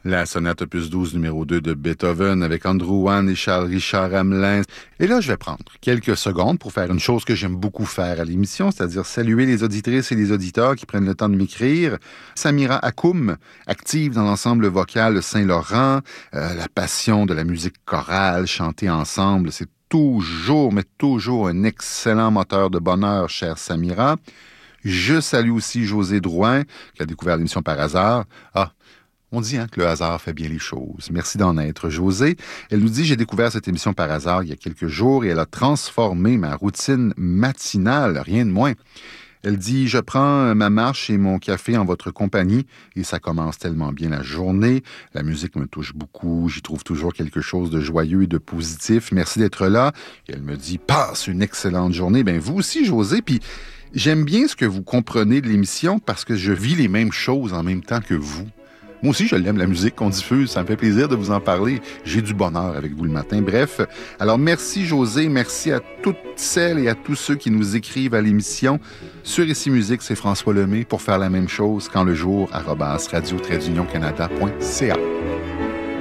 La sonate opus 12 numéro 2 de Beethoven avec Andrew Wann et Charles-Richard Hamelin. Et là, je vais prendre quelques secondes pour faire une chose que j'aime beaucoup faire à l'émission, c'est-à-dire saluer les auditrices et les auditeurs qui prennent le temps de m'écrire. Samira Akoum, active dans l'ensemble vocal Saint-Laurent, la passion de la musique chorale, chanter ensemble, c'est toujours, mais toujours un excellent moteur de bonheur, chère Samira. Je salue aussi José Drouin, qui a découvert l'émission par hasard. On dit que le hasard fait bien les choses. Merci d'en être, José. Elle nous dit, j'ai découvert cette émission par hasard il y a quelques jours et elle a transformé ma routine matinale, rien de moins. Elle dit, je prends ma marche et mon café en votre compagnie et ça commence tellement bien la journée. La musique me touche beaucoup, j'y trouve toujours quelque chose de joyeux et de positif. Merci d'être là. Et elle me dit, passe une excellente journée. Ben vous aussi, José. Puis j'aime bien ce que vous comprenez de l'émission parce que je vis les mêmes choses en même temps que vous. Moi aussi, je l'aime, la musique qu'on diffuse. Ça me fait plaisir de vous en parler. J'ai du bonheur avec vous le matin. Bref, alors merci José, merci à toutes celles et à tous ceux qui nous écrivent à l'émission. Sur Ici Musique, c'est François Lemay pour faire la même chose quand le jour @radio-canada.ca.